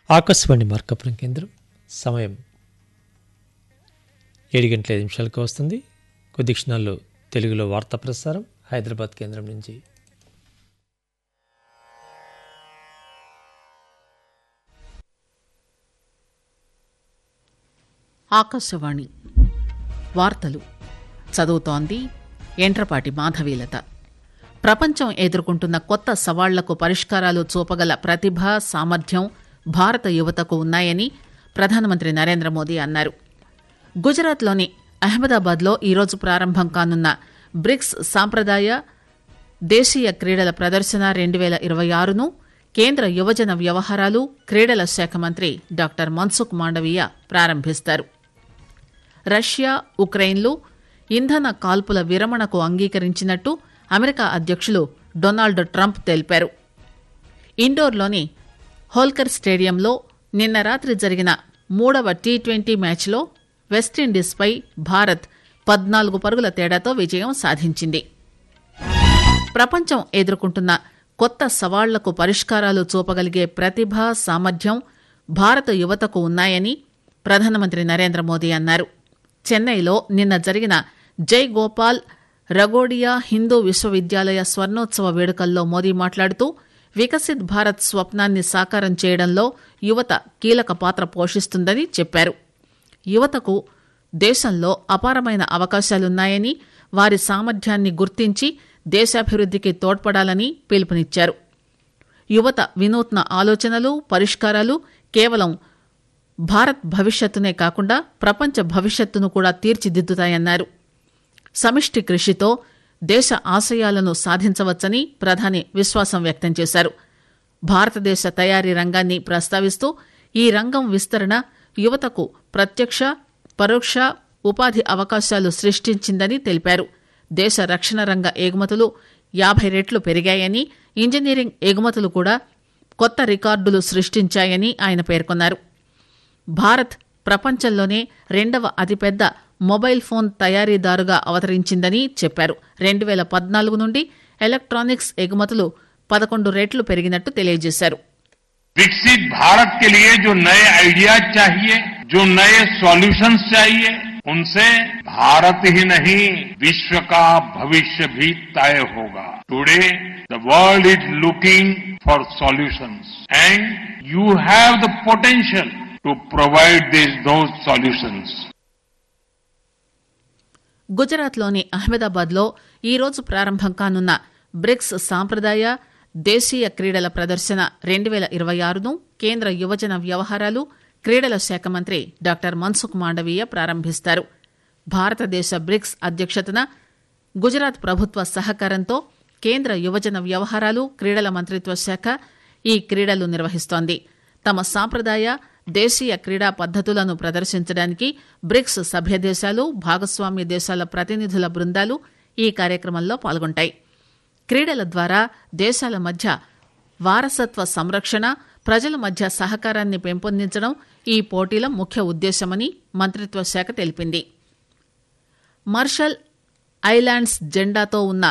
ఆకాశవాణి మార్కపురం కేంద్రం సమయం 7:05 వస్తుంది. కొద్ది క్షణాల్లో తెలుగులో వార్తా ప్రసారం హైదరాబాద్ కేంద్రం నుంచి. ఆకాశవాణి వార్తలు చదువుతోంది ఎంట్రపాటి మాధవీలత. ప్రపంచం ఎదుర్కొంటున్న కొత్త సవాళ్లకు పరిష్కారాలు చూపగల ప్రతిభ, సామర్థ్యం భారత యువతకు ఉన్నాయని ప్రధానమంత్రి నరేంద్ర మోదీ అన్నారు. గుజరాత్లోని అహ్మదాబాద్లో ఈరోజు ప్రారంభం కానున్న బ్రిక్స్ సాంప్రదాయ దేశీయ క్రీడల ప్రదర్శన 2026ను కేంద్ర యువజన వ్యవహారాలు, క్రీడల శాఖ మంత్రి డాక్టర్ మన్సుఖ్ మాండవీయ ప్రారంభిస్తారు. రష్యా, ఉక్రెయిన్లు ఇంధన కాల్పుల విరమణకు అంగీకరించినట్టు అమెరికా అధ్యక్షులు డొనాల్డ్ ట్రంప్ తెలిపారు. ఇండోర్లోని హోల్కర్ స్టేడియంలో నిన్న రాత్రి జరిగిన 3వ టీ20 మ్యాచ్లో వెస్టిండీస్పై భారత్ 14 పరుగుల తేడాతో విజయం సాధించింది. ప్రపంచం ఎదుర్కొంటున్న కొత్త సవాళ్లకు పరిష్కారాలు చూపగలిగే ప్రతిభ, సామర్థ్యం భారత యువతకు ఉన్నాయని ప్రధానమంత్రి నరేంద్ర మోదీ అన్నారు. చెన్నైలో నిన్న జరిగిన జై గోపాల్ రగోడియా హిందూ విశ్వవిద్యాలయ స్వర్ణోత్సవ వేడుకల్లో మోదీ మాట్లాడుతూ వికసిత్ భారత్ స్వప్నాన్ని సాకారం చేయడంలో యువత కీలక పాత్ర పోషిస్తుందని చెప్పారు. యువతకు దేశంలో అపారమైన అవకాశాలున్నాయని, వారి సామర్థ్యాన్ని గుర్తించి దేశాభివృద్ధికి తోడ్పడాలని పిలుపునిచ్చారు. యువత వినూత్న ఆలోచనలు, పరిష్కారాలు కేవలం భారత్ భవిష్యత్తునే కాకుండా ప్రపంచ భవిష్యత్తును కూడా తీర్చిదిద్దుతాయన్నారు. సమిష్టి కృషితో దేశ ఆశయాలను సాధించవచ్చని ప్రధాని విశ్వాసం వ్యక్తం చేశారు. భారతదేశ తయారీ రంగాన్ని ప్రస్తావిస్తూ ఈ రంగం విస్తరణ యువతకు ప్రత్యక్ష, పరోక్ష ఉపాధి అవకాశాలు సృష్టించిందని తెలిపారు. దేశ రక్షణ రంగ ఎగుమతులు 50 రెట్లు పెరిగాయని, ఇంజనీరింగ్ ఎగుమతులు కూడా కొత్త రికార్డులు సృష్టించాయని ఆయన పేర్కొన్నారు. భారత్ ప్రపంచంలోనే 2వ అతిపెద్ద మొబైల్ ఫోన్ తయారీదారుగా అవతరించిందని చెప్పారు. 2014 నుండి ఎలక్ట్రానిక్స్ ఎగుమతులు 11 రెట్లు పెరిగినట్టు తెలియజేశారు. विकसित भारत के लिए जो नए आइडियाज चाहिए, जो नए सॉल्यूशंस चाहिए, उनसे भारत ही नहीं विश्व का भविष्य भी तय होगा. Today the world is looking for solutions and you have the potential to provide those solutions. గుజరాత్లోని అహ్మదాబాద్లో ఈరోజు ప్రారంభం కానున్న బ్రిక్స్ సాంప్రదాయ దేశీయ క్రీడల ప్రదర్శన 2026ను కేంద్ర యువజన వ్యవహారాలు, క్రీడల శాఖ మంత్రి డాక్టర్ మన్సుఖ్ మాండవీయ ప్రారంభిస్తారు. భారతదేశ బ్రిక్స్ అధ్యక్షతన గుజరాత్ ప్రభుత్వ సహకారంతో కేంద్ర యువజన వ్యవహారాలు, క్రీడల మంత్రిత్వ శాఖ ఈ క్రీడలు నిర్వహిస్తోంది. తమ సాంప్రదాయ దేశీయ క్రీడా పద్దతులను ప్రదర్శించడానికి బ్రిక్స్ సభ్య దేశాలు, భాగస్వామ్య దేశాల ప్రతినిధుల బృందాలు ఈ కార్యక్రమంలో పాల్గొంటాయి. క్రీడల ద్వారా దేశాల మధ్య వారసత్వ సంరక్షణ, ప్రజల మధ్య సహకారాన్ని పెంపొందించడం ఈ పోటీల ముఖ్య ఉద్దేశమని మంత్రిత్వ శాఖ తెలిపింది. మార్షల్ ఐలాండ్స్ జెండాతో ఉన్న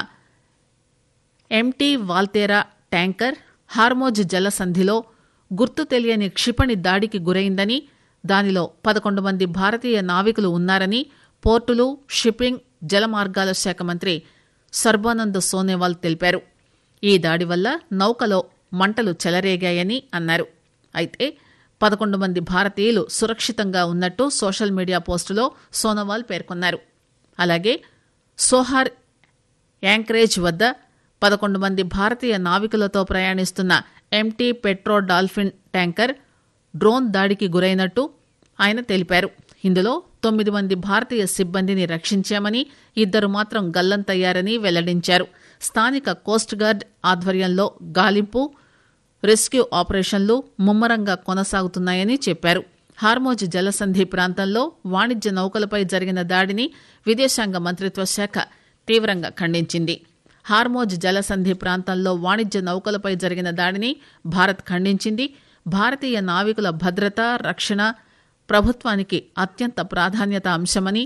ఎంటీ వాల్తేరా ట్యాంకర్ హార్మోజ్ జలసంధిలో గుర్తు తెలియని క్షిపణి దాడికి గురైందని, దానిలో 11 మంది భారతీయ నావికులు ఉన్నారని పోర్టులు, షిప్పింగ్, జలమార్గాల శాఖ మంత్రి సర్బానంద్ సోనోవాల్ తెలిపారు. ఈ దాడి వల్ల నౌకలో మంటలు చెలరేగాయని అన్నారు. అయితే 11 మంది భారతీయులు సురక్షితంగా ఉన్నట్టు సోషల్ మీడియా పోస్టులో సోనోవాల్ పేర్కొన్నారు. అలాగే సోహార్ యాంకరేజ్ వద్ద 11 మంది భారతీయ నావికులతో ప్రయాణిస్తున్న empty petro dolphin tanker drone దాడికి గురైనట్టు ఆయన తెలిపారు. ఇందులో 9 మంది భారతీయ సిబ్బందిని రక్షించామని, 2 మాత్రం గల్లంతయ్యారని వెల్లడించారు. స్థానిక కోస్ట్ గార్డ్ ఆధ్వర్యంలో గాలింపు, రెస్క్యూ ఆపరేషన్లు ముమ్మరంగా కొనసాగుతున్నాయని చెప్పారు. హార్మోజ్ జలసంధి ప్రాంతంలో వాణిజ్య నౌకలపై జరిగిన దాడిని విదేశాంగ మంత్రిత్వ శాఖ తీవ్రంగా ఖండించింది. హార్మోజ్ జలసంధి ప్రాంతంలో వాణిజ్య నౌకలపై జరిగిన దాడిని భారత్ ఖండించింది. భారతీయ నావికుల భద్రత, రక్షణ ప్రభుత్వానికి అత్యంత ప్రాధాన్యత అంశమని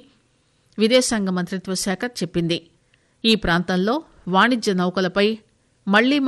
విదేశాంగ మంత్రిత్వ శాఖ చెప్పింది. ఈ ప్రాంతంలో వాణిజ్య నౌకలపై మళ్లీ